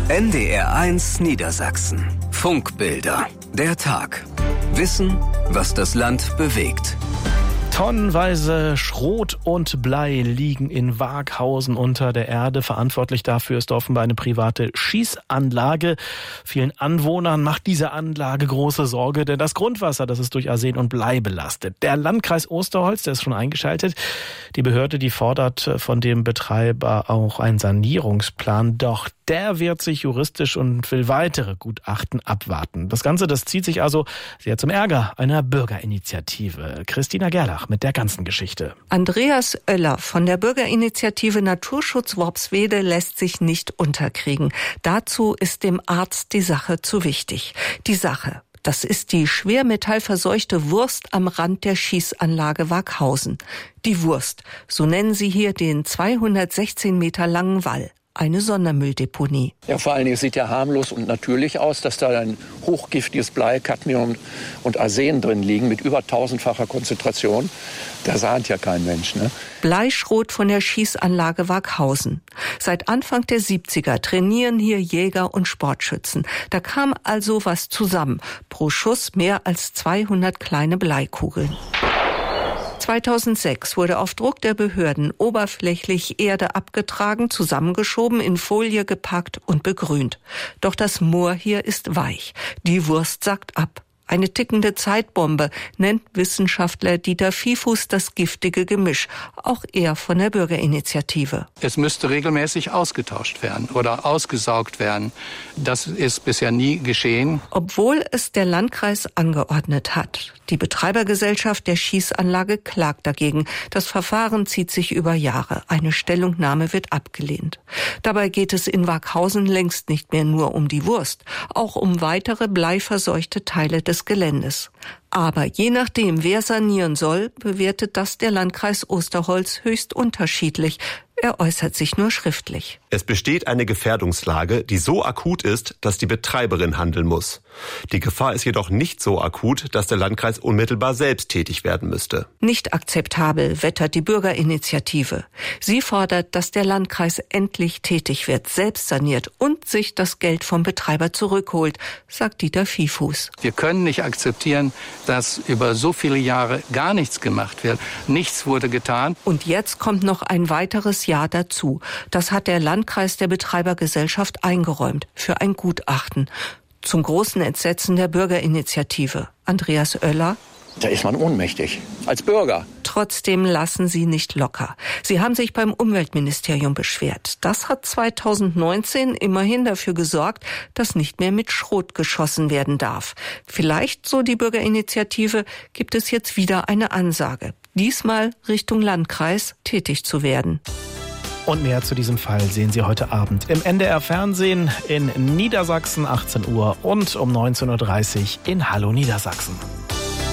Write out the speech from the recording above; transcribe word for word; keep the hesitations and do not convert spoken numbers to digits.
N D R eins Niedersachsen. Funkbilder. Der Tag. Wissen, was das Land bewegt. Tonnenweise Schrot und Blei liegen in Waaghausen unter der Erde. Verantwortlich dafür ist offenbar eine private Schießanlage. Vielen Anwohnern macht diese Anlage große Sorge, denn das Grundwasser, das ist durch Arsen und Blei belastet. Der Landkreis Osterholz, der ist schon eingeschaltet. Die Behörde, die fordert von dem Betreiber auch einen Sanierungsplan. Doch der wehrt sich juristisch und will weitere Gutachten abwarten. Das Ganze, das zieht sich also sehr zum Ärger einer Bürgerinitiative. Christina Gerlach mit der ganzen Geschichte. Andreas Oeller von der Bürgerinitiative Naturschutz Worpswede lässt sich nicht unterkriegen. Dazu ist dem Arzt die Sache zu wichtig. Die Sache: Das ist die schwermetallverseuchte Wurst am Rand der Schießanlage Waaghausen. Die Wurst, so nennen sie hier den zweihundertsechzehn Meter langen Wall. Eine Sondermülldeponie. Ja, vor allen Dingen, es sieht ja harmlos und natürlich aus, dass da ein hochgiftiges Blei, Cadmium und Arsen drin liegen mit über tausendfacher Konzentration. Da sahnt ja kein Mensch, ne? Bleischrot von der Schießanlage Waaghausen. Seit Anfang der siebziger trainieren hier Jäger und Sportschützen. Da kam also was zusammen. Pro Schuss mehr als zweihundert kleine Bleikugeln. zweitausendsechs wurde auf Druck der Behörden oberflächlich Erde abgetragen, zusammengeschoben, in Folie gepackt und begrünt. Doch das Moor hier ist weich. Die Wurst sackt ab. Eine tickende Zeitbombe, nennt Wissenschaftler Dieter Viehfuß das giftige Gemisch, auch er von der Bürgerinitiative. Es müsste regelmäßig ausgetauscht werden oder ausgesaugt werden. Das ist bisher nie geschehen. Obwohl es der Landkreis angeordnet hat. Die Betreibergesellschaft der Schießanlage klagt dagegen. Das Verfahren zieht sich über Jahre. Eine Stellungnahme wird abgelehnt. Dabei geht es in Waaghausen längst nicht mehr nur um die Wurst, auch um weitere bleiverseuchte Teile des Geländes. Aber je nachdem, wer sanieren soll, bewertet das der Landkreis Osterholz höchst unterschiedlich. Er äußert sich nur schriftlich. Es besteht eine Gefährdungslage, die so akut ist, dass die Betreiberin handeln muss. Die Gefahr ist jedoch nicht so akut, dass der Landkreis unmittelbar selbst tätig werden müsste. Nicht akzeptabel, wettert die Bürgerinitiative. Sie fordert, dass der Landkreis endlich tätig wird, selbst saniert und sich das Geld vom Betreiber zurückholt, sagt Dieter Viehfuß. Wir können nicht akzeptieren, dass über so viele Jahre gar nichts gemacht wird. Nichts wurde getan. Und jetzt kommt noch ein weiteres Jahr dazu. Das hat der Landkreis der Betreibergesellschaft eingeräumt für ein Gutachten. Zum großen Entsetzen der Bürgerinitiative. Andreas Oeller: Da ist man ohnmächtig, als Bürger. Trotzdem lassen sie nicht locker. Sie haben sich beim Umweltministerium beschwert. Das hat zweitausendneunzehn immerhin dafür gesorgt, dass nicht mehr mit Schrot geschossen werden darf. Vielleicht, so die Bürgerinitiative, gibt es jetzt wieder eine Ansage. Diesmal Richtung Landkreis tätig zu werden. Und mehr zu diesem Fall sehen Sie heute Abend im N D R Fernsehen in Niedersachsen achtzehn Uhr und um neunzehn Uhr dreißig in Hallo Niedersachsen.